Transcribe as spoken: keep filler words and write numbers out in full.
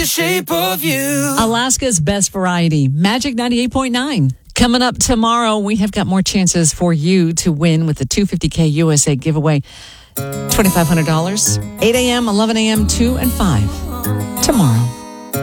the shape of you. Alaska's best variety, Magic ninety-eight point nine. Coming up tomorrow, we have got more chances for you to win with the two hundred fifty K U S A giveaway. twenty-five hundred dollars, eight a.m., eleven a.m., two and five tomorrow.